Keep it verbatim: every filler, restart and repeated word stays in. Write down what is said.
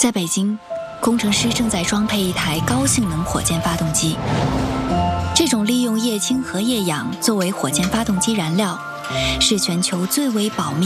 在北京，工程师正在装配一台高性能火箭发动机。这种利用液氢和液氧作为火箭发动机燃料，是全球最为保密